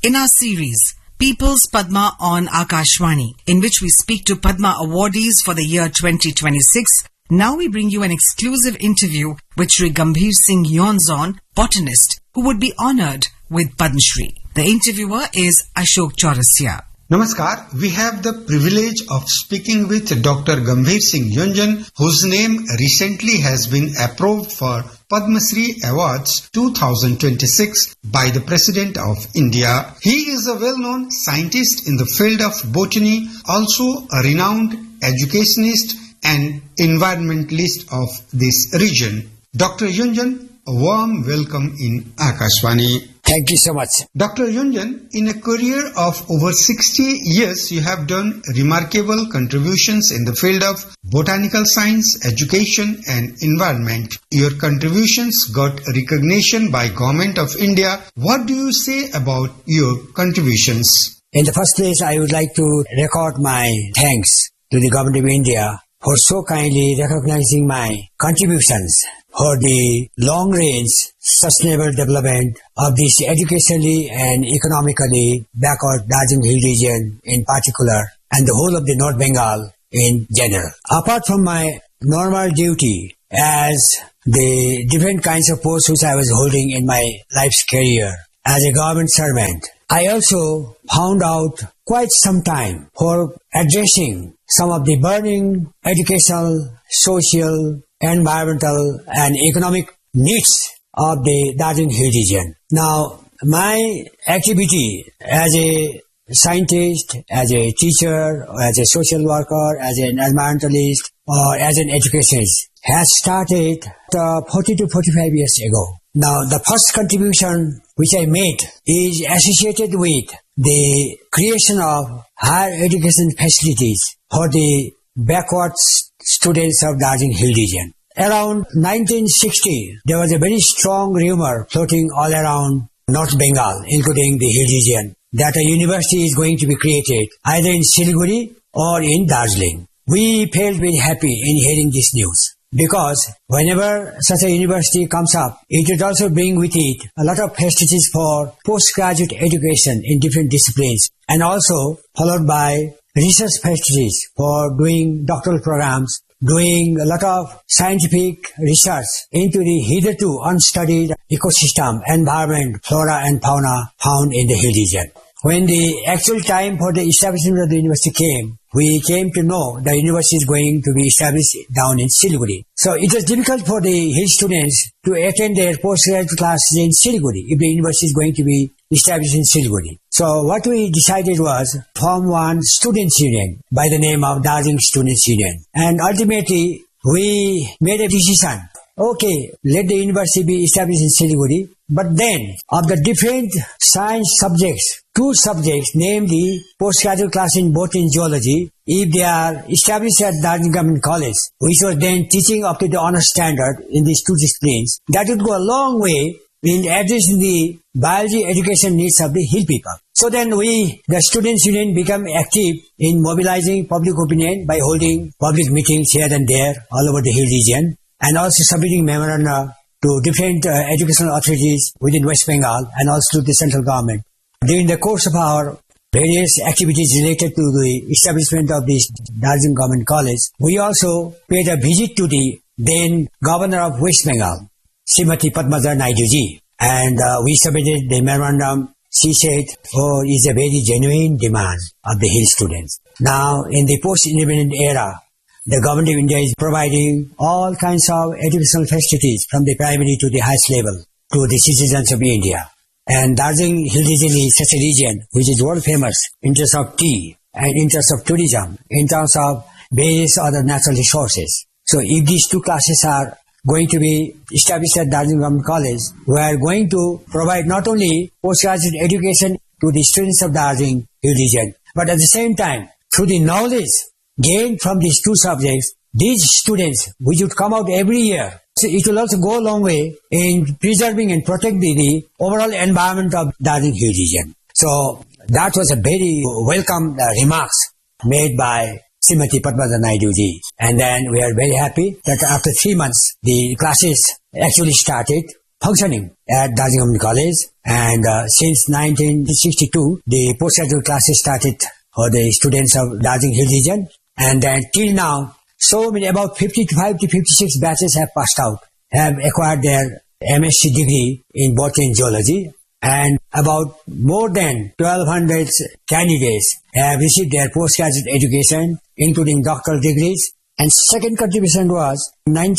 in our series People's Padma on Akashvani, in which we speak to Padma awardees for the year 2026. Now we bring you an exclusive interview with Shri Gambhir Singh Yonzon, botanist, who would be honoured with Padma Shri. The interviewer is Ashok Chaurasia. Namaskar. We have the privilege of speaking with Dr. Gambhir Singh Yonzon, whose name recently has been approved for Padma Shri Awards 2026 by the President of India. He is a well-known scientist in the field of botany, also a renowned educationist and environmentalist of this region. Dr. Yonzon, a warm welcome in Akashvani. Thank you so much. Dr. Yonzon, in a career of over 60 years, you have done remarkable contributions in the field of botanical science, education and environment. Your contributions got recognition by Government of India. What do you say about your contributions? In the first place, I would like to record my thanks to the Government of India for so kindly recognizing my contributions for the long-range sustainable development of this educationally and economically backward Darjeeling Hill region in particular and the whole of the North Bengal in general. Apart from my normal duty as the different kinds of posts which I was holding in my life's career as a government servant, I also found out quite some time for addressing some of the burning educational, social, environmental and economic needs of the Darjeeling Hill region. Now, my activity as a scientist, as a teacher, as a social worker, as an environmentalist, or as an educationist has started 40 to 45 years ago. Now, the first contribution which I made is associated with the creation of higher education facilities for the backward students of Darjeeling Hill region. Around 1960, there was a very strong rumor floating all around North Bengal, including the hill region, that a university is going to be created either in Siliguri or in Darjeeling. We felt very happy in hearing this news because whenever such a university comes up, it would also bring with it a lot of facilities for postgraduate education in different disciplines and also followed by research facilities for doing doctoral programs, doing a lot of scientific research into the hitherto unstudied ecosystem, environment, flora and fauna found in the hill region. When the actual time for the establishment of the university came, we came to know the university is going to be established down in Siliguri. So it was difficult for the hill students to attend their postgraduate classes in Siliguri if the university is going to be established in Siliguri. So what we decided was form one students' union by the name of Darjeeling Students' Union. And ultimately, we made a decision. Okay, let the university be established in Siliguri. But then, of the different science subjects, two subjects, namely postgraduate class in botany and zoology, if they are established at Darjeeling Government College, which was then teaching up to the honor standard in these two disciplines, that would go a long way in addressing the biology education needs of the hill people. So then we, the Students' Union, become active in mobilizing public opinion by holding public meetings here and there all over the hill region and also submitting memoranda to different educational authorities within West Bengal and also to the central government. During the course of our various activities related to the establishment of this Darjeeling Government College, we also paid a visit to the then Governor of West Bengal, Srimati Padmaja Naidu ji, and we submitted the memorandum. She said, oh, it's a very genuine demand of the hill students. Now, in the post-independent era, the Government of India is providing all kinds of educational facilities from the primary to the highest level to the citizens of India. And Darjeeling Hill region is such a region which is world famous in terms of tea and in terms of tourism, in terms of various other natural resources. So if these two classes are going to be established at Darjeeling Government College, we are going to provide not only postgraduate education to the students of Darjeeling Hill region, but at the same time, through the knowledge gained from these two subjects, these students, which would come out every year, so it will also go a long way in preserving and protecting the overall environment of Darjeeling Hill region. So that was a very welcome remarks made by Srimati Padmaja Naidu ji. And then we are very happy that after 3 months, the classes actually started functioning at Darjeeling College, and since 1962, the postgraduate classes started for the students of Darjeeling Hill region, and then till now, so many, about 55 to 56 batches have passed out, have acquired their MSc degree in botany and geology, and about more than 1,200 candidates have received their postgraduate education, including doctoral degrees. And second contribution was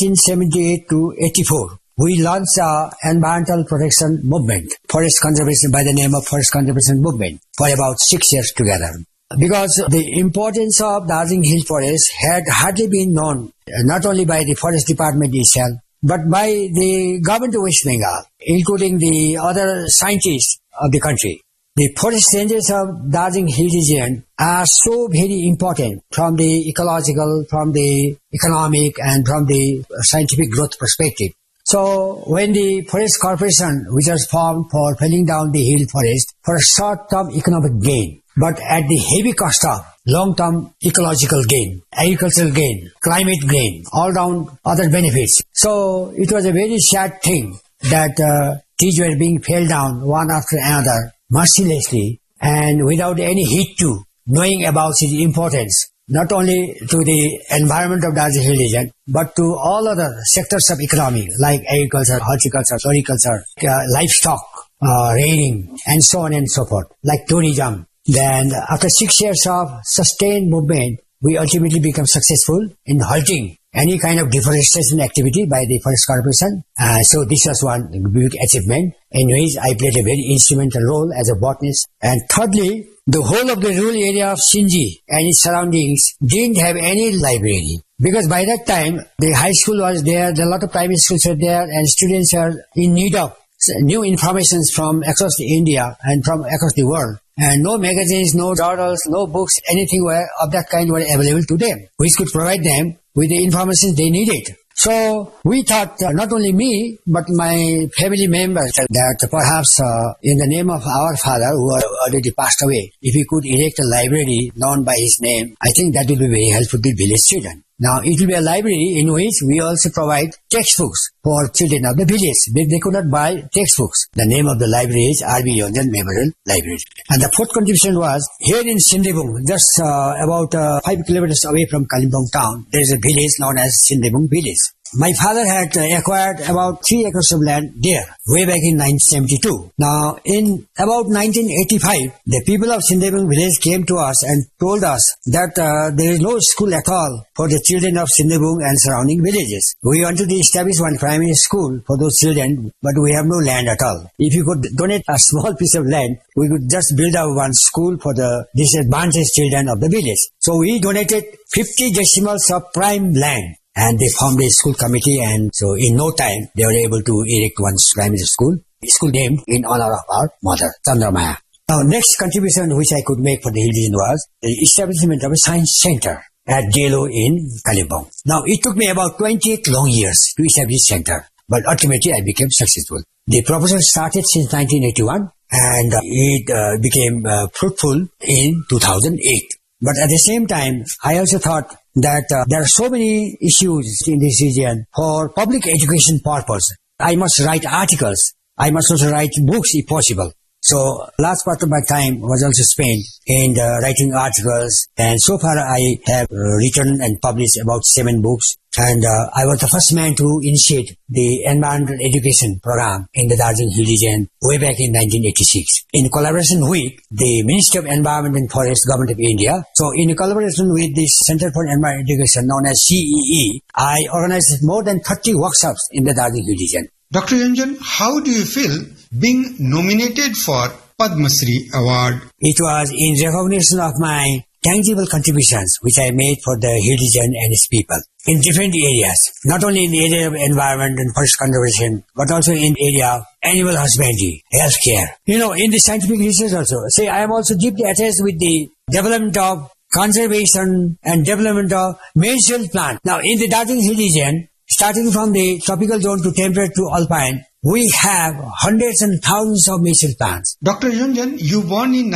1978 to 84. We launched an environmental protection movement, forest conservation, by the name of Forest Conservation Movement, for about 6 years together. Because the importance of Darjeeling Hill Forest had hardly been known, not only by the Forest Department itself, but by the government of West Bengal, including the other scientists of the country. The forest ranges of Darjeeling Hill region are so very important from the ecological, from the economic, and from the scientific growth perspective. So when the Forest Corporation, which was formed for felling down the hill forest for a short-term economic gain, but at the heavy cost of long-term ecological gain, agricultural gain, climate gain, all round other benefits. So it was a very sad thing that trees were being felled down one after another, mercilessly, and without any heed to, knowing about its importance, not only to the environment of Darjeeling Hill region, but to all other sectors of economy, like agriculture, horticulture, floriculture, livestock, rearing, and so on and so forth, like tourism. Then after 6 years of sustained movement, we ultimately become successful in halting any kind of deforestation activity by the Forest Corporation. So this was one big achievement in which I played a very instrumental role as a botanist. And thirdly, the whole of the rural area of Sindhi and its surroundings didn't have any library. Because by that time, the high school was there, a lot of private schools were there, and students are in need of new information from across India and from across the world. And no magazines, no journals, no books, anything of that kind were available to them, which could provide them with the information they needed. So we thought, not only me, but my family members, that perhaps in the name of our father, who already passed away, if we could erect a library known by his name, I think that would be very helpful to village children. Now, it will be a library in which we also provide textbooks for children of the village. They could not buy textbooks. The name of the library is R.B. Yonjan Memorial Library. And the fourth contribution was, here in Sindhibung, just about 5 kilometers away from Kalimpong town, there is a village known as Sindhibung village. My father had acquired about 3 acres of land there, way back in 1972. Now, in about 1985, the people of Sindhibung village came to us and told us that there is no school at all for the children of Sindhibung and surrounding villages. We wanted to establish one primary school for those children, but we have no land at all. If you could donate a small piece of land, we could just build up one school for the disadvantaged children of the village. So we donated 50 decimals of prime land. And they formed a school committee, and so in no time, they were able to erect one primary school named in honor of our mother, Chandramaya. Now, next contribution which I could make for the hill region was the establishment of a science center at JLO in Kalimpong. Now, it took me about 28 long years to establish this center, but ultimately I became successful. The proposal started since 1981, and it became fruitful in 2008. But at the same time, I also thought that there are so many issues in this region for public education purpose. I must write articles. I must also write books if possible. So last part of my time was also spent in writing articles, and so far I have written and published about 7 books. And I was the first man to initiate the environmental education program in the Darjeeling Hill region way back in 1986, in collaboration with the Ministry of Environment and Forest, Government of India. So in collaboration with the Center for Environmental Education, known as CEE, I organized more than 30 workshops in the Darjeeling Hill region. Dr. Yonjan, how do you feel being nominated for Padma Shri Award? It was in recognition of my tangible contributions which I made for the hill region and its people in different areas, not only in the area of environment and forest conservation, but also in the area of animal husbandry, healthcare. In the scientific research also. Say, I am also deeply attached with the development of conservation and development of medicinal plants. Now, in the Darjeeling Hill region, starting from the tropical zone to temperate to alpine, we have hundreds and thousands of medicinal plants. Dr. Yonjan, you born in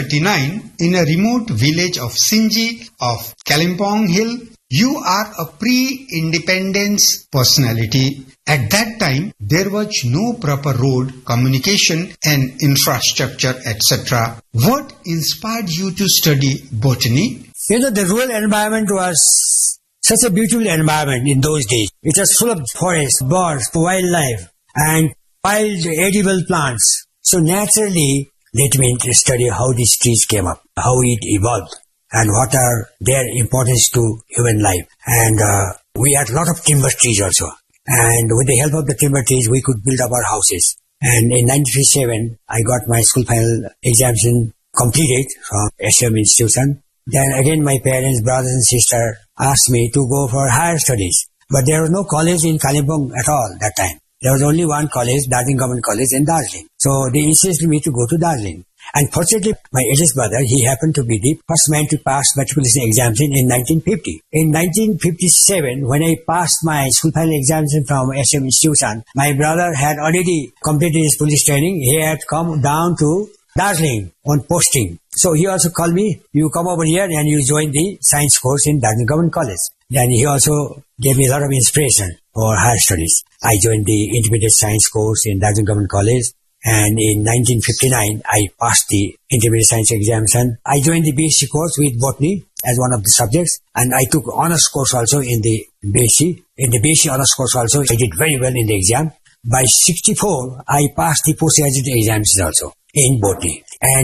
1939 in a remote village of Sinji of Kalimpong Hill. You are a pre-independence personality. At that time, there was no proper road, communication and infrastructure, etc. What inspired you to study botany? The rural environment was such a beautiful environment in those days. It was full of forests, birds, wildlife, and wild edible plants. So naturally, let me study how these trees came up, how it evolved, and what are their importance to human life. And we had a lot of timber trees also. And with the help of the timber trees, we could build up our houses. And in 1957, I got my school final examination completed from SM institution. Then again, my parents, brothers and sisters asked me to go for higher studies. But there was no college in Kalimpong at all that time. There was only one college, Darjeeling Government College in Darjeeling. So they insisted me to go to Darjeeling. And fortunately, my eldest brother, he happened to be the first man to pass matriculation examination in 1950. In 1957, when I passed my school final examination from SM institution, my brother had already completed his police training. He had come down to Darjeeling on posting. So he also called me, you come over here and you join the science course in Darjeeling Government College. Then he also gave me a lot of inspiration for higher studies. I joined the intermediate science course in Darjeeling Government College. And in 1959, I passed the intermediate science examination. I joined the BSc course with botany as one of the subjects. And I took honors course also in the BSc. In the BSc honors course also, I did very well in the exam. By 64, I passed the postgraduate examinations also in botany. And